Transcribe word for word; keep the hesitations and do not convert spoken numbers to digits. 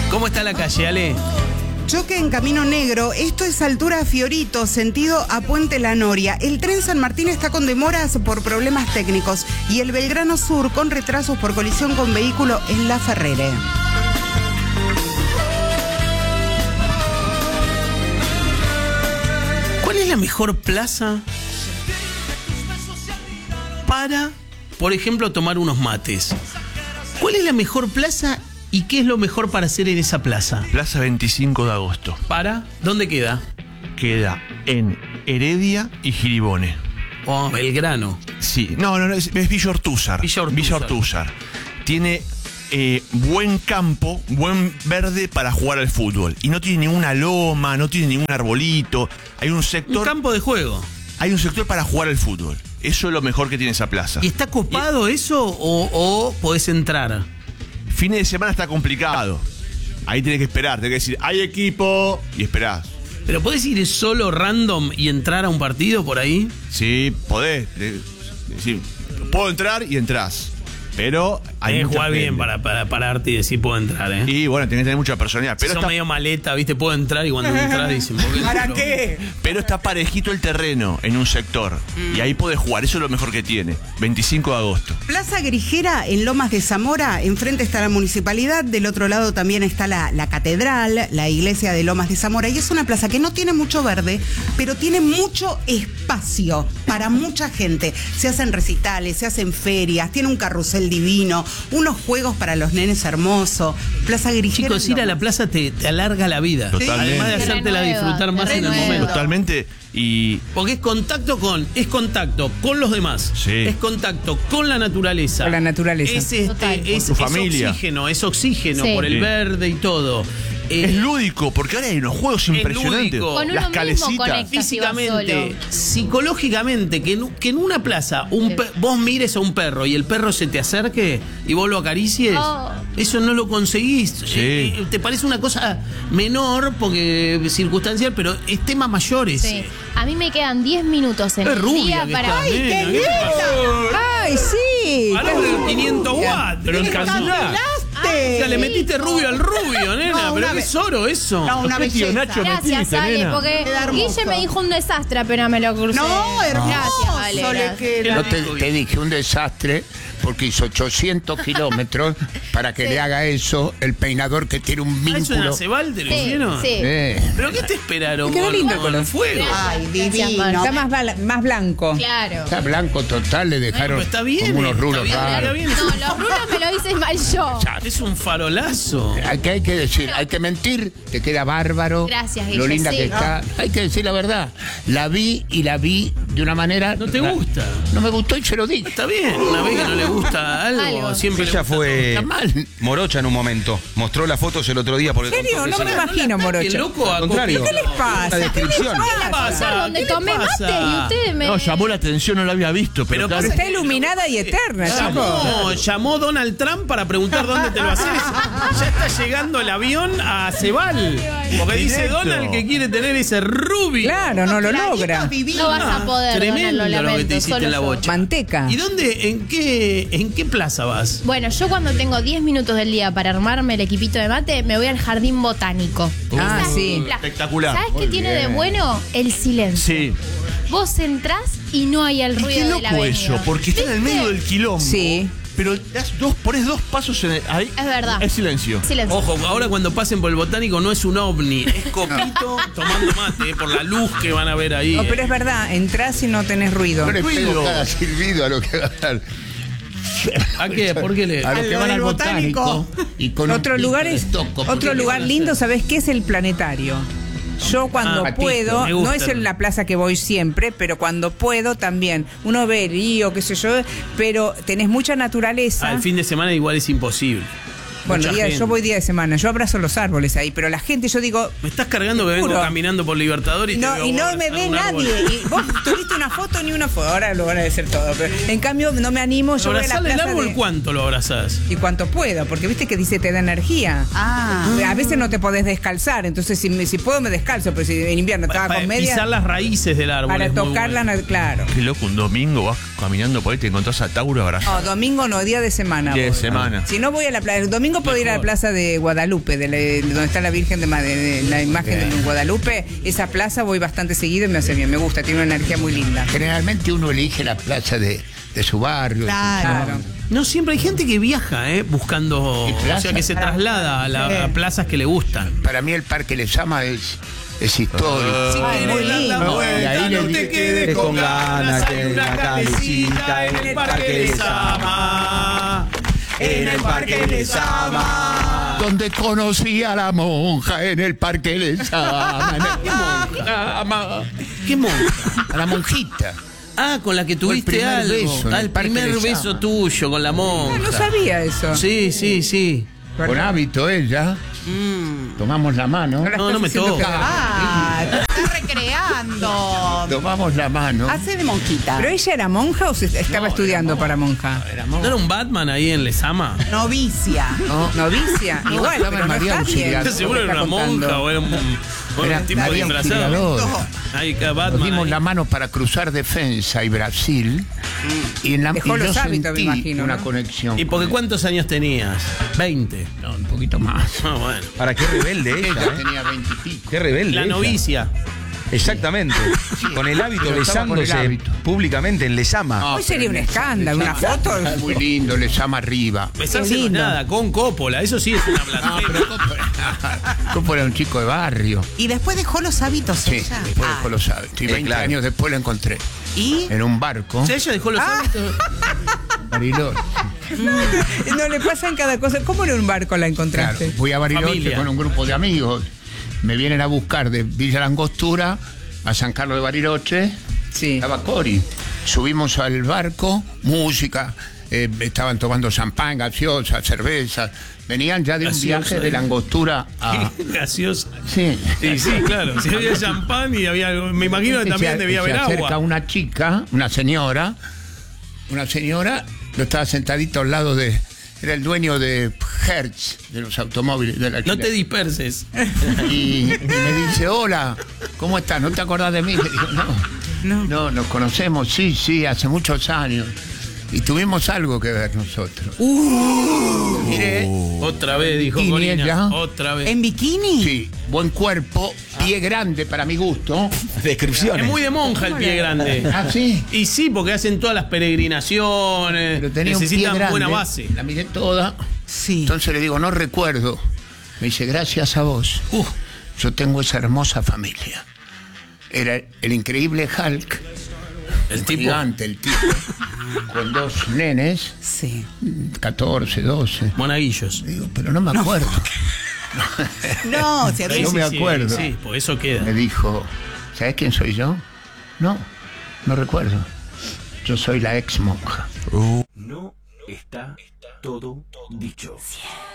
¿Cómo está la calle, Ale? Choque en Camino Negro, esto es altura Fiorito, sentido a Puente La Noria. El tren San Martín está con demoras por problemas técnicos y el Belgrano Sur con retrasos por colisión con vehículo en La Ferrere. ¿Cuál es la mejor plaza para, por ejemplo, tomar unos mates? ¿Cuál es la mejor plaza y qué es lo mejor para hacer en esa plaza? Plaza veinticinco de agosto. ¿Para? ¿Dónde queda? Queda en Heredia y Giribone. Oh, Belgrano. Sí, no, no, no es, es Villa Ortúzar. Villa Ortúzar. Villa Ortúzar. Tiene eh, buen campo, buen verde para jugar al fútbol. Y no tiene ninguna loma, no tiene ningún arbolito. Hay un sector. Un campo de juego. Hay un sector para jugar al fútbol. Eso es lo mejor que tiene esa plaza. ¿Y está copado y... eso o, o podés entrar? Fines de semana está complicado. Ahí tenés que esperar, tenés que decir, hay equipo, y esperás. ¿Pero podés ir solo random y entrar a un partido por ahí? Sí, podés. Sí, puedo entrar y entrás. Pero hay que mucha jugar gente. bien para, para pararte y decir puedo entrar, ¿eh? Y bueno, tenés que tener mucha personalidad. Pero si sos está... medio maleta, ¿viste? Puedo entrar y cuando entras dicen... ¿por qué ¿Para entro? qué? Pero está parejito el terreno en un sector. Mm. Y ahí podés jugar, eso es lo mejor que tiene. veinticinco de agosto. Plaza Grijera en Lomas de Zamora, enfrente está la municipalidad, del otro lado también está la, la catedral, la iglesia de Lomas de Zamora. Y es una plaza que no tiene mucho verde, pero tiene mucho espacio para mucha gente. Se hacen recitales, se hacen ferias, tiene un carrusel divino, unos juegos para los nenes hermosos. Plaza Grijera. Chicos, ir a la plaza te, te alarga la vida. Totalmente. Además de hacértela disfrutar más en el momento. Totalmente. Y... porque es contacto con, es contacto con los demás. Sí. Es contacto con la naturaleza. Con la naturaleza. Es, este, es, tu es familia. oxígeno, es oxígeno Sí. por el Sí. verde y todo. Eh, Es lúdico, porque ahora hay unos juegos impresionantes. lúdico. Con uno Las mismo calecitas. conecta. Físicamente, solo. psicológicamente, que en, que en una plaza un Sí. pe- vos mires a un perro y el perro se te acerque y vos lo acaricies, Oh. eso no lo conseguís. Sí. Eh, eh, te parece una cosa menor porque circunstancial, pero es tema mayor ese. Sí. A mí me quedan diez minutos en Es el rubia día que para... está, ¡Ay, nena, qué ¿qué lindo! pasó? ¡Ay, sí! Pará de quinientos watts, pero en cantidad. O sea, le metiste rubio al rubio, nena, No, pero una qué vez- oro eso. No, una ¿Qué tío belleza. Nacho Gracias, metiste, Ale, nena? porque Queda hermoso. Guille me dijo un desastre apenas me lo crucé. No, hermoso. Gracias, Ale. le gracias. queda. No te, te dije un desastre porque hizo ochocientos kilómetros para que Sí. le haga eso el peinador que tiene un Ah, ¿eso en vínculo. Acebal te lo Sí, hicieron? sí. Eh, ¿Pero qué te esperaron? Quedó con, lindo con con el fuego. Ay, Gracias, divino. Marta. Está más, bala- más blanco. Claro. está blanco total, le Pero dejaron está bien, como unos está rulos bien, está raros. bien. No, los rulos me lo hice mal yo. Es un farolazo. Hay que, hay que decir, hay que mentir, te queda bárbaro. Gracias, Lo Guille, linda sí. que está. Hay que decir la verdad. La vi y la vi de una manera. ¿No te gusta? No me gustó y se lo dije. Está bien, una vez que no le gusta algo, Algo. siempre le Ella gusta fue Está mal. morocha en un momento. Mostró las fotos el otro día porque ¿En serio? contó que No me se- imagino, todo. Morocho. Qué loco, Al contrario. acopio. ¿Qué les pasa? La descripción. ¿Qué le pasa? Donde ¿Qué le tomé pasa? mate y ustedes me... No, llamó la atención, no la había visto. Pero, Pero claro, pasa Está que- iluminada y eterna, chicos. Llamó, llamó Donald Trump para preguntar dónde te lo haces. Ya está llegando el avión a Cebal. Porque dice Directo. Donald que quiere tener ese rubio. Claro, no lo logra. No vas a poder, Tremendo Donald, lo lo que lamento, te hiciste solo en la yo. bocha. Manteca. ¿Y dónde, en qué, en qué plaza vas? Bueno, yo cuando tengo diez minutos del día para armarme el equipito de mate, me voy al jardín botánico. Ah, Esa es sí. mi plaza. Espectacular. ¿Sabes qué Muy tiene de bien. bueno? El silencio. sí. Vos entrás y no hay el Y ruido qué de la loco avenida. eso, porque está en el medio del quilombo. Sí. Pero das dos, pones dos pasos en el, ahí. Es verdad. Es silencio. Silencio. Ojo, ahora cuando pasen por el botánico no es un ovni, es Copito tomando mate, eh, por la luz que van a ver ahí. No, eh. pero es verdad, entrás y no tenés ruido. No le ruido. pego cada silbido a lo que va a dar. ¿A qué? ¿Por qué le.? A lo Al- que van al al botánico. botánico. Y con un Otro pito lugar de es toco, porque otro ¿qué lugar van a lindo, hacer? ¿sabés qué es el planetario? Yo cuando Ah, puedo, me gusta. no es en la plaza que voy siempre, pero cuando puedo también. Uno ve el río, qué sé yo, pero tenés mucha naturaleza. Al fin de semana igual es imposible. Bueno, Mucha día- gente. yo voy día de semana, yo abrazo los árboles ahí, pero la gente, yo digo, Me estás cargando que vengo Juro. caminando por Libertador y te no, veo y no abrazar me ve un árbol. nadie. Y vos tuviste una foto ni una foto, ahora lo van a decir todo. Pero en cambio, no me animo, yo voy a la ¿Abrazarle el plaza árbol de- cuánto lo abrazás? y cuanto puedo, porque viste que dice te da energía. Ah. A veces no te podés descalzar, entonces si, me- si puedo me descalzo, pero si en invierno estaba Para con media pisar las raíces del árbol. para es muy tocarla, bueno. no- claro. Qué loco, un domingo vas caminando por ahí, te encontrás a Tauro abrazado. No, domingo no, día de semana. Día de voy. semana. Si no voy a la playa, el domingo domingo puedo ir a la plaza de Guadalupe, de la- de donde está la Virgen de, Ma- de- de la imagen Bien. de Guadalupe. Esa plaza voy bastante seguido y me hace bien, me gusta, tiene una energía muy linda. Generalmente uno elige la plaza de, de su barrio. de su Claro. zona. No, siempre hay gente que viaja, ¿eh? Buscando. ¿Y plaza? O sea, que se traslada a, la- a plazas que le gustan. Para mí el Parque Lezama es, es histórico. Si Ay, querés muy dar la lindo. vuelta, Y ahí no le te di- quedes con ganas. Hay una calecita en el Parque Lezama. En el Parque Lezama. Donde conocí a la monja en el Parque Lezama. ¿Qué monja? ¿Qué monja? A la monjita. Ah, con la que tuviste primer algo. beso en Ah, el el Parque primer Lezama. beso tuyo con la monja. Ah, no sabía eso. Sí, sí, sí. Con hábito ella. Tomamos la mano. Ahora No, no me estás haciendo toques. quedar. Ah, te está recreando. Tomamos la mano. Hace de monjita. ¿Pero ella era monja o se estaba estudiando para monja? ¿No era un Batman ahí en Lezama? Novicia. No, Novicia. No, Igual, estaba pero en no María está bien. Auxiliadora. Seguro era Está una monja contando. o era un, o era Era un tipo María disfrazado. Auxiliadora. Ahí está Nos Batman. dimos ahí. la mano para cruzar defensa y Brasil. Y, en la, Dejó y yo los hábitos, me sentí imagino, una ¿no? conexión. ¿Y porque cuántos años tenías? veinte. No, un poquito más. Ah, bueno. Para qué rebelde ella, Ella ¿eh? tenía veintipico. Qué rebelde. La ella. novicia. Exactamente. Con el hábito, Pero estaba con el besándose hábito. públicamente en Lezama. Hoy sería un escándalo, una foto. Muy lindo, le llama arriba. Besarse Qué no es lindo. nada, con Coppola. Eso sí es una No, blasfemia. pero Copo, Copo era un chico de barrio. Y después dejó los hábitos Sí, ella. después Ah, dejó los hábitos. Y Eh, veinte claro. años después lo encontré. ¿Y? En un barco. O sea, ella dejó los hábitos. Bariloche. No le pasan cada cosa. ¿Cómo en un barco la Claro, encontraste? fui a Bariloche Familia. con un grupo de amigos. Me vienen a buscar de Villa Langostura a San Carlos de Bariloche. Sí. Estaba Cori. Subimos al barco, música, eh, estaban tomando champán, gaseosa, cerveza. Venían ya de un Gaseosa, viaje de eh. Langostura a... Gaseosa. Sí. Y sí, claro. Si había champán y había algo. Me imagino que Y también se- debía y haber se acerca agua. una chica, una señora, una señora, lo estaba sentadito al lado de... Era el dueño de Hertz, de los automóviles. De la No te disperses. y, y me dice, hola, ¿cómo estás? ¿No te acordás de mí? Le digo, no, No. no, nos conocemos, sí, sí, hace muchos años. Y tuvimos algo que ver nosotros. Miré, Otra vez, dijo ¿Y Corina. ella? Otra vez. ¿En bikini? sí, buen cuerpo, pie grande para mi gusto. Descripciones. Es muy de monja el pie grande. Ah, sí. Y sí, porque hacen todas las peregrinaciones. Pero tenía un pie Necesitan grande. buena base. La miré toda. Sí. Entonces le digo, no recuerdo. Me dice, gracias a vos. Uh, Yo tengo esa hermosa familia. Era el increíble Hulk, el tipo. gigante, el tipo, con dos nenes, Sí. catorce, doce. Monaguillos. Digo, pero no me acuerdo. No, se Sí, No sí, me sí, acuerdo. Sí, por eso queda. Me dijo, ¿sabes quién soy yo? No, no recuerdo. Yo soy la ex monja. No está todo dicho.